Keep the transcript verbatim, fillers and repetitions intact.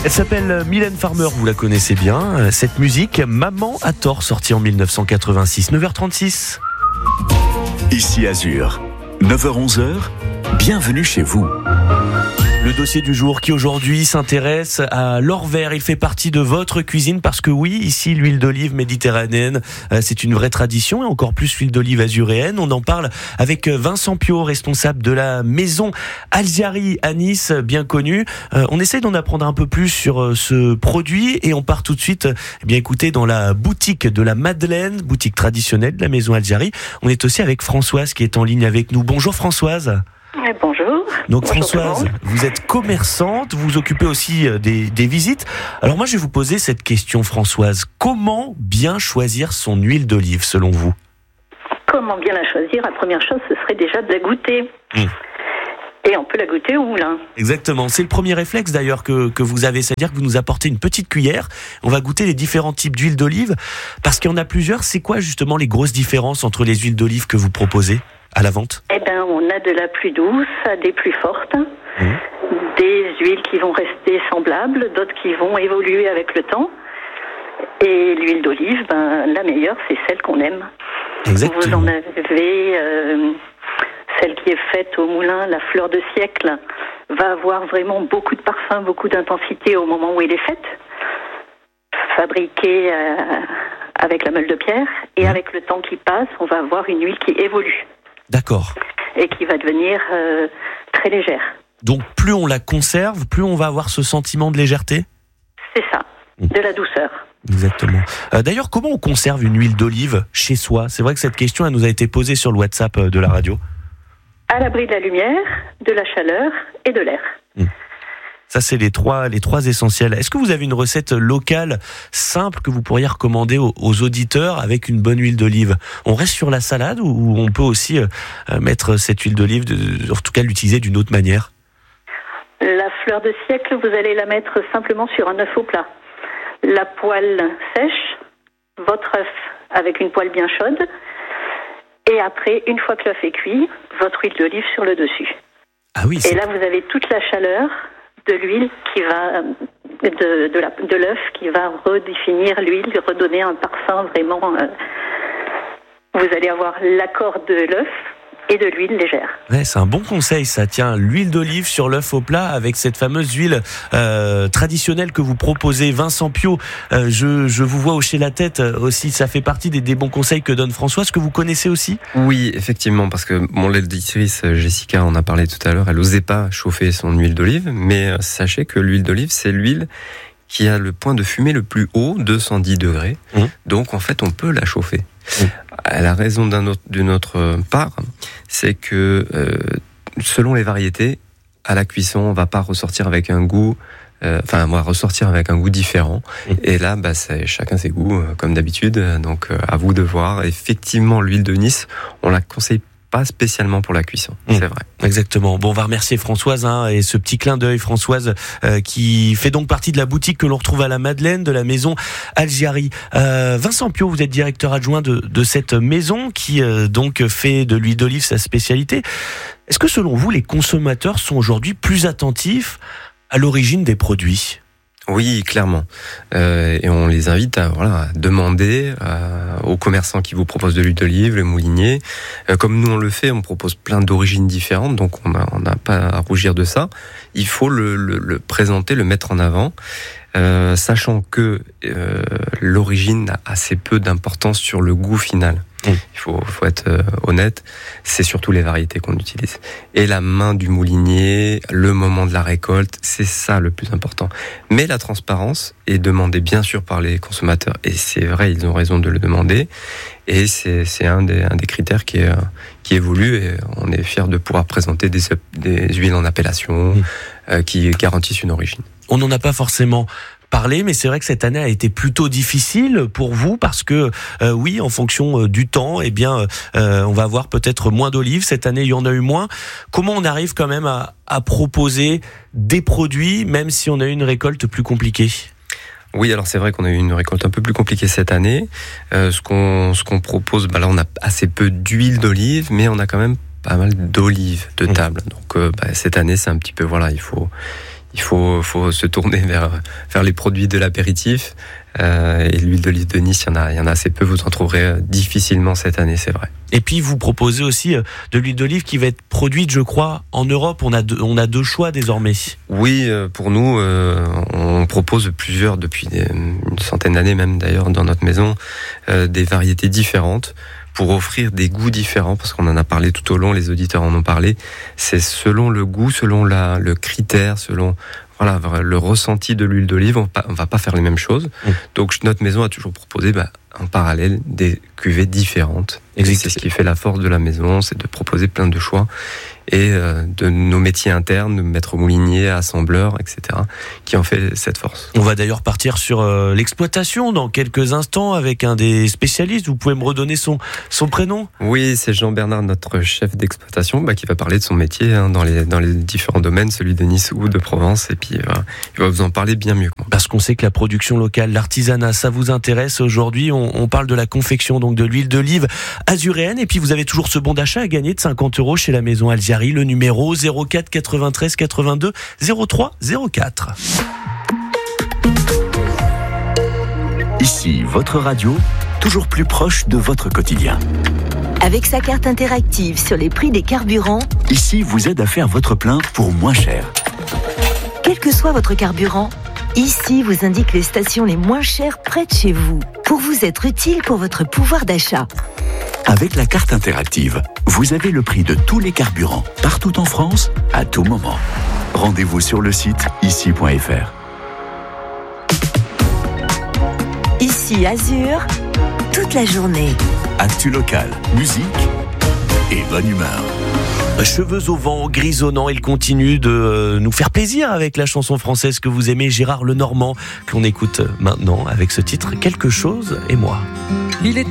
Elle s'appelle Mylène Farmer, vous la connaissez bien. Cette musique, Maman a tort, sortie en dix-neuf cent quatre-vingt-six, neuf heures trente-six. Ici Azur, neuf heures onze, bienvenue chez vous. Le dossier du jour qui aujourd'hui s'intéresse à l'or vert. Il fait partie de votre cuisine parce que oui, ici, l'huile d'olive méditerranéenne, c'est une vraie tradition et encore plus l'huile d'olive azuréenne. On en parle avec Vincent Piot, responsable de la maison Alziari à Nice, bien connue. On essaie d'en apprendre un peu plus sur ce produit et on part tout de suite eh bien écoutez, dans la boutique de la Madeleine, boutique traditionnelle de la maison Alziari. On est aussi avec Françoise qui est en ligne avec nous. Bonjour Françoise. Bonjour. Donc Bonjour Françoise, vous êtes commerçante, vous vous occupez aussi des, des visites. Alors moi je vais vous poser cette question Françoise. Comment bien choisir son huile d'olive selon vous ? Comment bien la choisir ? La première chose ce serait déjà de la goûter. Mmh. Et on peut la goûter au moulin. Exactement, c'est le premier réflexe d'ailleurs que, que vous avez, c'est-à-dire que vous nous apportez une petite cuillère, on va goûter les différents types d'huile d'olive, parce qu'il y en a plusieurs. C'est quoi justement les grosses différences entre les huiles d'olive que vous proposez à la vente ? Eh bien, on a de la plus douce à des plus fortes, mmh. des huiles qui vont rester semblables, d'autres qui vont évoluer avec le temps. Et l'huile d'olive, ben, la meilleure, c'est celle qu'on aime. Exactement. Vous en avez euh, celle qui est faite au moulin, la fleur de siècle, va avoir vraiment beaucoup de parfum, beaucoup d'intensité au moment où elle est faite. Fabriquée euh, avec la meule de pierre. Et mmh. avec le temps qui passe, on va avoir une huile qui évolue. D'accord. Et qui va devenir euh, très légère. Donc plus on la conserve, plus on va avoir ce sentiment de légèreté ? C'est ça, de la douceur. Exactement. Euh, d'ailleurs, comment on conserve une huile d'olive chez soi ? C'est vrai que cette question, elle nous a été posée sur le WhatsApp de la radio. À l'abri de la lumière, de la chaleur et de l'air. Mmh. Ça, c'est les trois, les trois essentiels. Est-ce que vous avez une recette locale simple que vous pourriez recommander aux, aux auditeurs avec une bonne huile d'olive ? On reste sur la salade ou on peut aussi euh, mettre cette huile d'olive, de, en tout cas l'utiliser d'une autre manière ? La fleur de siècle, vous allez la mettre simplement sur un œuf au plat. La poêle sèche, votre œuf avec une poêle bien chaude. Et après, une fois que l'œuf est cuit, votre huile d'olive sur le dessus. Ah oui, c'est... Et là, vous avez toute la chaleur de l'huile qui va de, de, la, de l'œuf qui va redéfinir l'huile, redonner un parfum vraiment. Euh, vous allez avoir l'accord de l'œuf et de l'huile légère. Ouais, c'est un bon conseil, ça. Tiens, l'huile d'olive sur l'œuf au plat avec cette fameuse huile euh, traditionnelle que vous proposez. Vincent Piot, euh, je, je vous vois hocher la tête aussi. Ça fait partie des, des bons conseils que donne Françoise, que vous connaissez aussi ? Oui, effectivement, parce que mon l'éditrice Jessica en a parlé tout à l'heure. Elle n'osait pas chauffer son huile d'olive, mais sachez que l'huile d'olive, c'est l'huile qui a le point de fumée le plus haut, deux cent dix degrés. Mmh. Donc, en fait, on peut la chauffer. Mmh. La raison d'un autre, d'une autre part, c'est que euh, selon les variétés, à la cuisson, on va pas ressortir avec un goût, euh, enfin, on va ressortir avec un goût différent. Mmh. Et là, bah, c'est chacun ses goûts, euh, comme d'habitude. Donc, euh, à vous de voir. Effectivement, l'huile de Nice, on la conseille pas spécialement pour la cuisson, mmh. c'est vrai. Exactement. Bon, on va remercier Françoise hein, et ce petit clin d'œil, Françoise, euh, qui fait donc partie de la boutique que l'on retrouve à la Madeleine, de la maison Alziari. Euh, Vincent Piot, vous êtes directeur adjoint de, de cette maison qui euh, donc fait de l'huile d'olive sa spécialité. Est-ce que selon vous, les consommateurs sont aujourd'hui plus attentifs à l'origine des produits ? Oui, clairement. Euh, et on les invite à, voilà, à demander à, aux commerçants qui vous proposent de l'huile d'olive, le moulinier. Euh, comme nous on le fait, on propose plein d'origines différentes, donc on n'a on n'a pas à rougir de ça. Il faut le, le, le présenter, le mettre en avant, euh, sachant que euh, l'origine a assez peu d'importance sur le goût final. Mmh. Il faut, faut être euh, honnête, c'est surtout les variétés qu'on utilise. Et la main du moulinier, le moment de la récolte, c'est ça le plus important. Mais la transparence est demandée bien sûr par les consommateurs, et c'est vrai, ils ont raison de le demander, et c'est, c'est un, des, un des critères qui, est, qui évolue, et on est fiers de pouvoir présenter des, des huiles en appellation mmh. euh, qui garantissent une origine. On n'en a pas forcément parler, mais c'est vrai que cette année a été plutôt difficile pour vous parce que euh, oui, en fonction euh, du temps, eh bien, euh, on va avoir peut-être moins d'olives. Cette année, il y en a eu moins. Comment on arrive quand même à, à proposer des produits, même si on a eu une récolte plus compliquée ? Oui, alors c'est vrai qu'on a eu une récolte un peu plus compliquée cette année. Euh, ce qu'on ce qu'on propose, bah là, on a assez peu d'huile d'olive, mais on a quand même pas mal d'olives de table. Donc euh, bah, cette année, c'est un petit peu voilà, il faut il faut, faut se tourner vers, vers les produits de l'apéritif. Euh, et l'huile d'olive de Nice, il y en a, il y en a assez peu. Vous en trouverez difficilement cette année, c'est vrai. Et puis vous proposez aussi de l'huile d'olive qui va être produite, je crois, en Europe. On a deux, on a deux choix désormais. Oui, pour nous, euh, on propose plusieurs, depuis des, une centaine d'années même d'ailleurs dans notre maison, euh, des variétés différentes pour offrir des goûts différents, parce qu'on en a parlé tout au long, les auditeurs en ont parlé. C'est selon le goût, selon la, le critère, selon voilà, le ressenti de l'huile d'olive, on ne va pas faire les mêmes choses. Mmh. Donc notre maison a toujours proposé bah, en parallèle des cuvées différentes. Et c'est ce qui fait la force de la maison, c'est de proposer plein de choix. Et euh, de nos métiers internes, maître moulinier, assembleur, et cetera, qui en fait cette force. On va d'ailleurs partir sur euh, l'exploitation dans quelques instants avec un des spécialistes. Vous pouvez me redonner son, son prénom ? Oui, c'est Jean-Bernard, notre chef d'exploitation, bah, qui va parler de son métier hein, dans, les, dans les différents domaines, celui de Nice ou de Provence. Et puis, euh, il va vous en parler bien mieux que moi. Parce qu'on sait que la production locale, l'artisanat, ça vous intéresse. Aujourd'hui, on, on parle de la confection, donc de l'huile d'olive azuréenne. Et puis, vous avez toujours ce bon d'achat à gagner de cinquante euros chez la maison Alziari. Le numéro zéro quatre quatre-vingt-treize quatre-vingt-deux zéro trois zéro quatre. Ici, votre radio, toujours plus proche de votre quotidien. Avec sa carte interactive sur les prix des carburants, Ici vous aide à faire votre plein pour moins cher. Quel que soit votre carburant, Ici vous indique les stations les moins chères près de chez vous, pour vous être utile pour votre pouvoir d'achat. Avec la carte interactive, vous avez le prix de tous les carburants, partout en France, à tout moment. Rendez-vous sur le site ici point f r. Ici Azur, toute la journée. Actu local, musique et bonne humeur. Cheveux au vent, grisonnant, il continue de nous faire plaisir avec la chanson française que vous aimez, Gérard Lenormand, que l'on écoute maintenant avec ce titre « Quelque chose et moi ». Il est